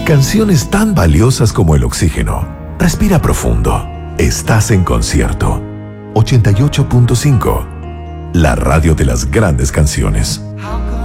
Canciones tan valiosas como el oxígeno. Respira profundo. Estás en Concierto 88.5, la radio de las grandes canciones.